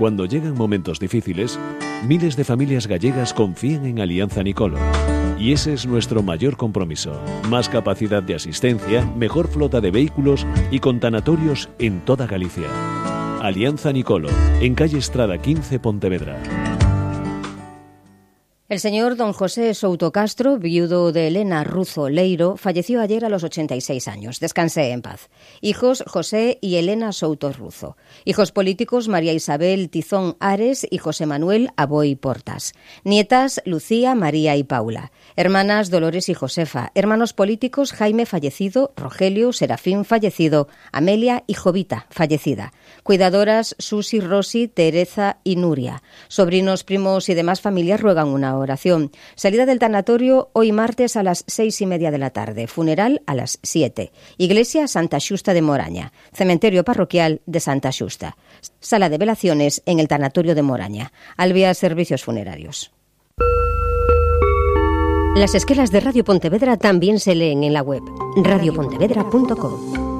Cuando llegan momentos difíciles, miles de familias gallegas confían en Alianza Nicolo. Y ese es nuestro mayor compromiso. Más capacidad de asistencia, mejor flota de vehículos y con tanatorios en toda Galicia. Alianza Nicolo, en calle Estrada 15, Pontevedra. El señor don José Souto Castro, viudo de Elena Ruzo Leiro, falleció ayer a los 86 años. Descanse en paz. Hijos, José y Elena Souto Ruzo. Hijos políticos, María Isabel Tizón Ares y José Manuel Aboy Portas. Nietas, Lucía, María y Paula. Hermanas, Dolores y Josefa. Hermanos políticos, Jaime fallecido, Rogelio, Serafín fallecido, Amelia y Jovita fallecida. Cuidadoras, Susi, Rosy, Teresa y Nuria. Sobrinos, primos y demás familias ruegan una oración. Salida del tanatorio hoy martes a las 6:30 de la tarde. Funeral a las 7. Iglesia Santa Xusta de Moraña. Cementerio parroquial de Santa Xusta. Sala de velaciones en el tanatorio de Moraña. Albia Servicios Funerarios. Las esquelas de Radio Pontevedra también se leen en la web radiopontevedra.com.